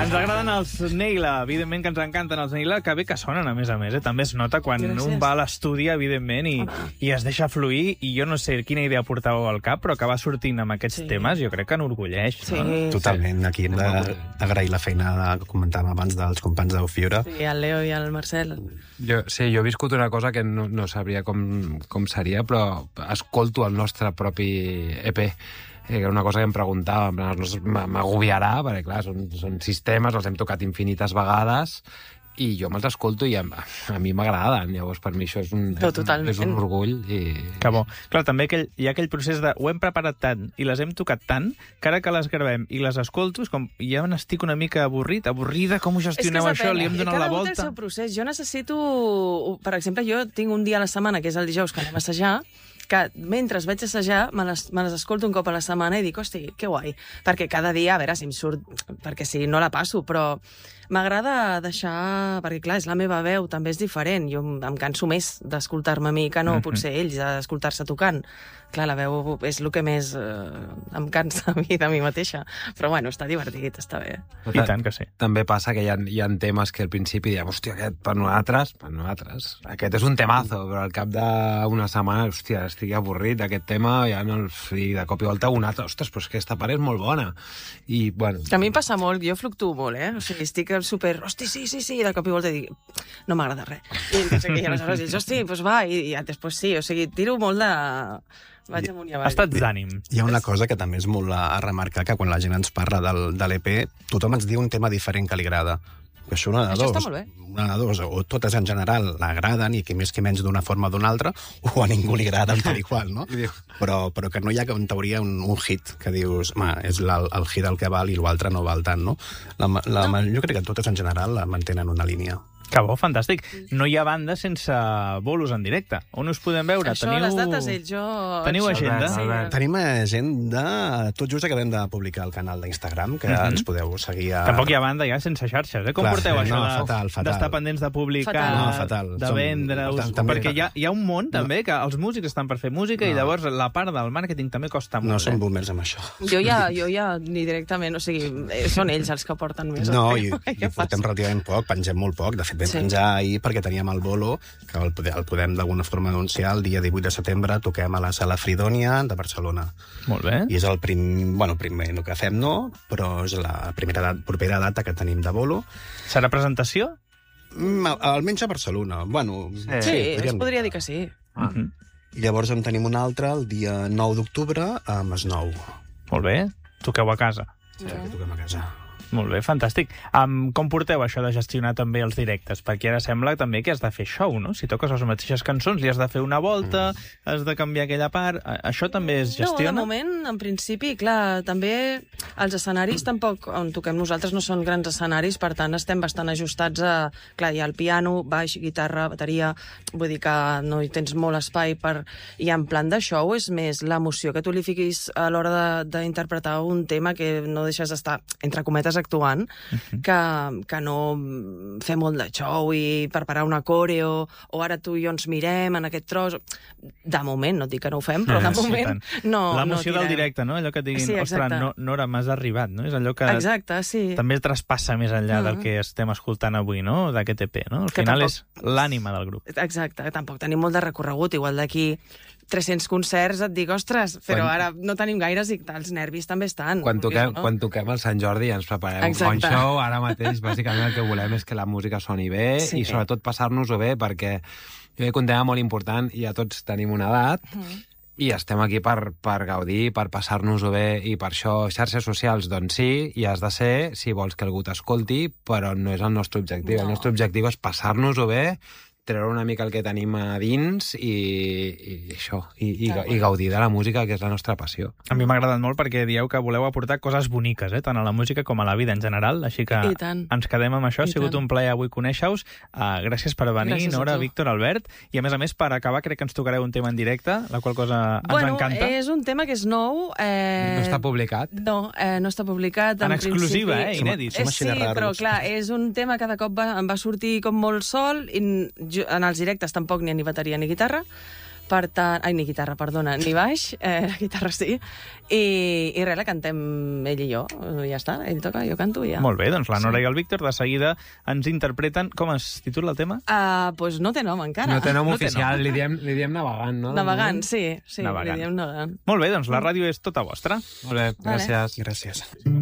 Ens agraden els Neila, evidentment que ens encanten els Neila, que bé que sonen, a més. També es nota quan un va a l'estudi, evidentment, i es deixa fluir, i jo no sé quina idea portàveu al cap, però que va sortint amb aquests temes, jo crec que enorgulleix. Totalment. Aquí hem d'agrair la feina que comentàvem abans dels companys d'Eufiora. Sí, el Leo i el Marcel. Jo he viscut una cosa que no sabria com seria, però escolto el nostre propi EP. Era una cosa que em preguntava, m'agobiarà, perquè clar, són sistemes, els hem tocat infinites vegades, i jo me'ls escolto i a mi m'agraden. Llavors, per mi això és un orgull. Que bo. Clar, també hi ha aquell procés de ho hem preparat tant i les hem tocat tant que ara que les gravem i les escolto, com ja n'estic una mica avorrida, com ho gestioneu això, li hem donat la volta. Cada un té el seu procés. Jo necessito... Per exemple, jo tinc un dia a la setmana, que és el dijous, que anem a assajar, que mentre vaig assajar me les escolto un cop a la setmana i dic, hosti, que guai. Perquè cada dia, a veure si em surt... Perquè si no la passo, però m'agrada deixar... Perquè, clar, és la meva veu, també és diferent. Jo em canso més d'escoltar-me a mi que no potser ells, d'escoltar-se tocant. Clar, la veu és el que més em cansa a mi de mi mateixa. Però, bueno, està divertit, està bé. I tant que sí. També passa que hi ha temes que al principi diem, hòstia, aquest per nosaltres, aquest és un temazo, però al cap d'una setmana, hòstia, estic avorrit d'aquest tema, ja no, i de cop i volta un altre, ostres, però és que aquesta part és molt bona. I, bueno... A mi em passa molt, jo fluctuo molt, O sigui, estic super, hosti, sí, i de cop i volta dic, no m'agrada res. I aleshores dius, hosti, doncs va, i després sí, o sigui, tiro molt de... Vaig amunt i avall. Estats d'ànim. Hi ha una cosa que també és molt a remarcar, que quan la gent ens parla de l'EP, tothom ens diu un tema diferent que li agrada. Que això una de dos. Està molt bé. Una de dos, o totes en general l'agraden i que més que menys d'una forma o d'una altra, o a ningú li agrada tal i qual, no? Però que no hi ha, en teoria, un hit que dius, és el hit el que val i l'altre no val tant, no? Jo crec que totes en general mantenen una línia. Que bo, fantàstic. No hi ha banda sense bolos en directe. On us podem veure? Això, les dates, Teniu agenda? Sí. Tenim agenda. Tot just acabem de publicar el canal d'Instagram, que ens podeu seguir a... Tampoc hi ha banda ja sense xarxes, Com porteu això d'estar pendents de publicar, de vendre-us? Perquè hi ha un món, també, que els músics estan per fer música i llavors la part del màrqueting també costa molt. No som boomers amb això. Jo ja ni directament, o sigui, són ells els que porten més. No, i portem relativament poc, pengem molt poc. De fet, vam penjar ahir perquè teníem el bolo, que el podem d'alguna forma anunciar. El dia 18 de setembre toquem a la Sala Fridònia de Barcelona. Molt bé. I és el primer que fem, no, però és la propera data que tenim de bolo. Serà presentació? Almenys a Barcelona. Bueno, sí, es podria dir que sí. I llavors en tenim una altra el dia 9 d'octubre a Masnou. Molt bé. Toqueu a casa. Sí, toquem a casa. Molt bé, fantàstic. Com porteu això de gestionar també els directes? Perquè ara sembla també que has de fer show, no? Si toques les mateixes cançons, li has de fer una volta, has de canviar aquella part... Això també es gestiona? No, de moment, en principi, clar, també els escenaris tampoc, on toquem nosaltres, no són grans escenaris, per tant, estem bastant ajustats a... Clar, hi ha el piano, baix, guitarra, bateria... Vull dir que no hi tens molt espai per... I en plan de show és més l'emoció que tu li fiquis a l'hora d'interpretar un tema que no deixes d'estar, entre cometes, actuant, que no fer molt de show i preparar una coreo, o ara tu i jo ens mirem en aquest tros. De moment, no et dic que no ho fem, però de moment no. L'emoció del directe, no? Allò que et diguin, ostres, Nora, m'has arribat, no? És allò que també traspassa més enllà del que estem escoltant avui, no? D'aquest EP, no? Al final és l'ànima del grup. Exacte, tampoc tenim molt de recorregut, igual d'aquí 300 concerts et dic, ostres, però ara no tenim gaires i els nervis també estan. Quan toquem el Sant Jordi ens preparem un bon show. Ara mateix, bàsicament, el que volem és que la música soni bé i sobretot passar-nos-ho bé, perquè jo crec que un tema molt important, i ja tots tenim una edat, i estem aquí per gaudir, per passar-nos-ho bé, i per això xarxes socials, doncs sí, i has de ser, si vols que algú t'escolti, però no és el nostre objectiu. El nostre objectiu és passar-nos-ho bé, treure una mica el que tenim a dins i això, i gaudir de la música, que és la nostra passió. A mi m'ha agradat molt perquè dieu que voleu aportar coses boniques, tant a la música com a la vida en general, així que ens quedem amb això. Ha sigut un plaer avui conèixer-vos. Gràcies per venir, Nora, Víctor, Albert, i a més, per acabar, crec que ens tocareu un tema en directe, la qual cosa ens encanta. És un tema que és nou. No està publicat? No està publicat. En exclusiva, inèdit. Sí, però clar, és un tema que de cop em va sortir com molt sol, i en els directes tampoc ni bateria ni guitarra, Per tant... Ai, ni guitarra, perdona, ni baix, la guitarra sí. I res, la cantem ell i jo. Ja està, ell toca, jo canto i ja. Molt bé, doncs la Nora i el Víctor de seguida ens interpreten... Com es titula el tema? Pues no té nom encara. No té nom oficial, li diem Navegant, no? Navegant, sí, Navegant. li diem Navegant. Molt bé, doncs la ràdio és tota vostra. Molt bé, gràcies. Gràcies.